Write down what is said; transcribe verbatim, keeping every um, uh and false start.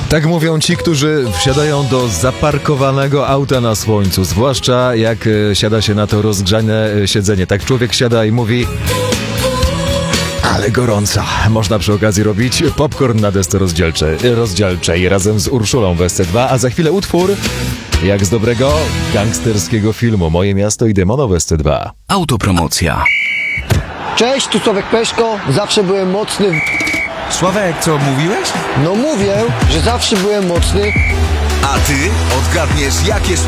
Tak mówią ci, którzy wsiadają do zaparkowanego auta na słońcu, zwłaszcza jak e, siada się na to rozgrzane e, siedzenie. Tak człowiek siada i mówi: ale gorąca. Można przy okazji robić popcorn na desce rozdzielczej, rozdzielczej razem z Urszulą w S C dwa, a za chwilę utwór jak z dobrego gangsterskiego filmu Moje miasto i demona w S C dwa. Autopromocja. Cześć, tu Sławek Peszko. Zawsze byłem mocny. w- Sławek, co mówiłeś? No mówię, że zawsze byłem mocny. A ty odgadniesz, jakie słowa